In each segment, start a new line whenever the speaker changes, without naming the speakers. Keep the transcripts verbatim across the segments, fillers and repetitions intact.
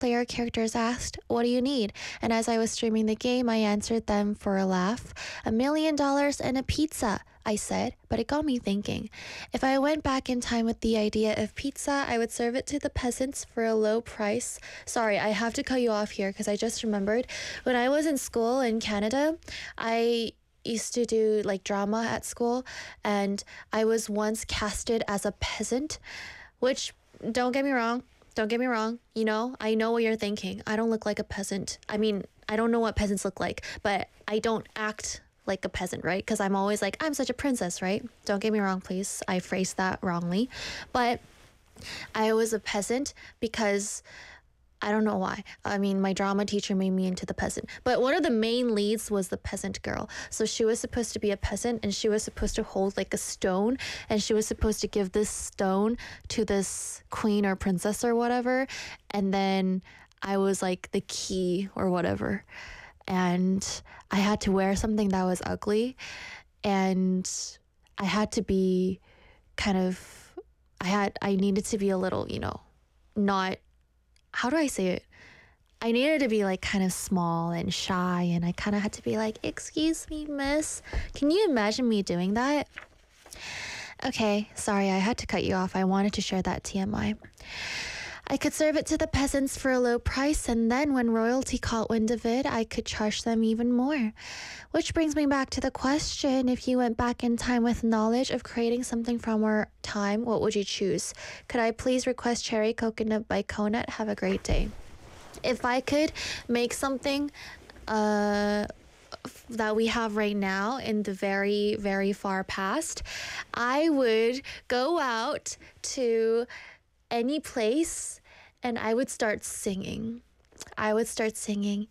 player characters asked, "What do you need?" And as I was streaming the game, I answered them for a laugh. "A million dollars and a pizza," I said, but it got me thinking. If I went back in time with the idea of pizza, I would serve it to the peasants for a low price. Sorry, I have to cut you off here because I just remembered. When I was in school in Canada, I used to do like drama at school, and I was once casted as a peasant, which, don't get me wrong, don't get me wrong, you know, I know what you're thinking. I don't look like a peasant. I mean, I don't know what peasants look like, but I don't act like a peasant, right? Because I'm always like, I'm such a princess, right? Don't get me wrong, please. I phrased that wrongly. But I was a peasant because I don't know why. I mean, my drama teacher made me into the peasant. But one of the main leads was the peasant girl. So she was supposed to be a peasant, and she was supposed to hold like a stone, and she was supposed to give this stone to this queen or princess or whatever. And then I was like the key or whatever. And I had to wear something that was ugly. And I had to be kind of, I had, I needed to be a little, you know, not, how do I say it? I needed to be like kind of small and shy, and I kind of had to be like, "Excuse me, miss." Can you imagine me doing that? Okay, sorry, I had to cut you off. I wanted to share that T M I. I could serve it to the peasants for a low price, and then when royalty caught wind of it, I could charge them even more. Which brings me back to the question, if you went back in time with knowledge of creating something from our time, what would you choose? Could I please request Cherry Coconut by Conut? Have a great day. If I could make something uh, that we have right now in the very, very far past, I would go out to any place and I would start singing. I would start singing,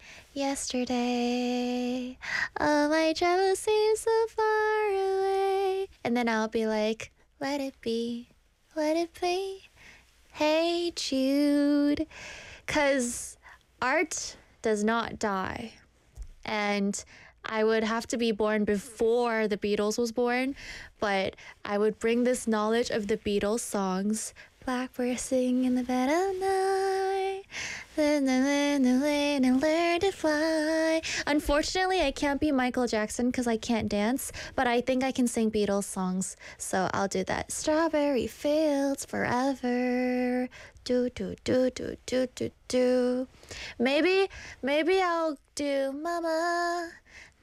"Yesterday, all my troubles seem so far away." And then I'll be like, "Let it be, let it be, hey Jude." Because art does not die. And I would have to be born before the Beatles was born, but I would bring this knowledge of the Beatles songs. Blackbird singing in the bed of night, then and learn to fly. Unfortunately, I can't be Michael Jackson because I can't dance, but I think I can sing Beatles songs, so I'll do that. Strawberry fields forever. Do do do do do do do. Maybe maybe I'll do Mama.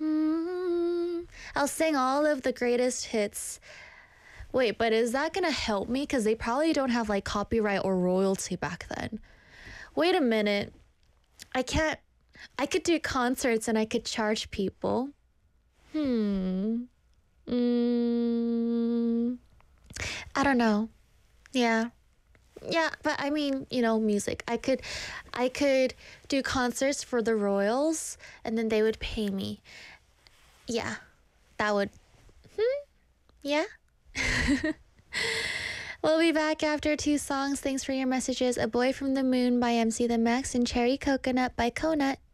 Mm, I'll sing all of the greatest hits. Wait, but is that gonna help me? Because they probably don't have like copyright or royalty back then. Wait a minute. I can't. I could do concerts and I could charge people. Hmm. Mm, I don't know. Yeah. Yeah, but I mean, you know, music. I could I could do concerts for the royals and then they would pay me. Yeah. That would. Hmm? Yeah. We'll be back after two songs. Thanks for your messages. A Boy from the Moon by M C The Max and Cherry Coconut by Conut.